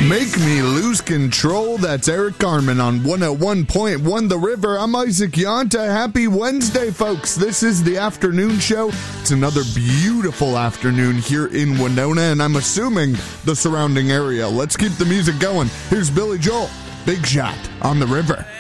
Make Me Lose Control. That's Eric Carmen on 101.1 The River. I'm Isaac Yanta. Happy Wednesday, folks. This is the afternoon show. It's another beautiful afternoon here in Winona, and I'm assuming the surrounding area. Let's keep the music going. Here's Billy Joel, Big Shot on The River.